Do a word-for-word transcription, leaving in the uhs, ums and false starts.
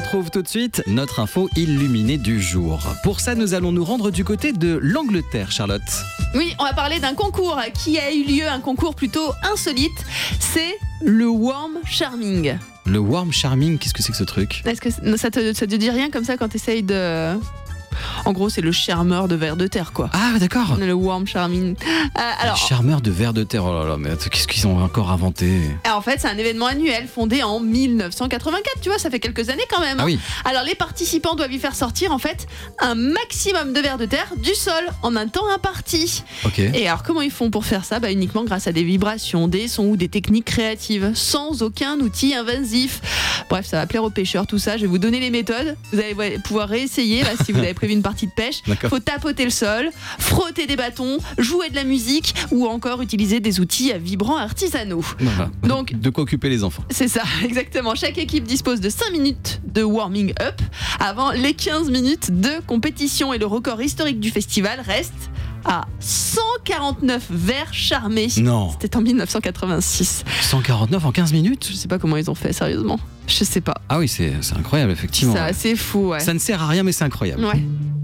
retrouve tout de suite notre info illuminée du jour. Pour ça, nous allons nous rendre du côté de l'Angleterre, Charlotte. Oui, on va parler d'un concours qui a eu lieu, un concours plutôt insolite. C'est le Worm Charming. Le Worm Charming, qu'est-ce que c'est que ce truc ? Est-ce que ça te, ça te dit rien comme ça quand tu essayes de... En gros, c'est le charmeur de vers de terre, quoi. Ah, d'accord. Le Worm Charming. Euh, alors, Les charmeurs de vers de terre, oh là là, mais qu'est-ce qu'ils ont encore inventé ? En fait, c'est un événement annuel fondé en dix-neuf cent quatre-vingt-quatre, tu vois, ça fait quelques années quand même. Hein. Ah oui. Alors, les participants doivent y faire sortir, en fait, un maximum de vers de terre du sol en un temps imparti. Ok. Et alors, comment ils font pour faire ça ? Bah, uniquement grâce à des vibrations, des sons ou des techniques créatives, sans aucun outil invasif. Bref, ça va plaire aux pêcheurs, tout ça. Je vais vous donner les méthodes. Vous allez pouvoir réessayer, là, si vous avez prévu une partie de pêche. D'accord. Faut tapoter le sol, frotter des bâtons, jouer de la musique ou encore utiliser des outils vibrants artisanaux. Voilà. Donc, de quoi occuper les enfants. c'est ça, exactement. Chaque équipe dispose de cinq minutes de warming up avant les quinze minutes de compétition. Et le record historique du festival reste à cent quarante-neuf vers charmés. Non. C'était en dix-neuf cent quatre-vingt-six. cent quarante-neuf en quinze minutes ? Je sais pas comment ils ont fait, sérieusement. Je sais pas. Ah oui, c'est, c'est incroyable, effectivement. C'est assez fou, ouais. Ça ne sert à rien, mais c'est incroyable. Ouais.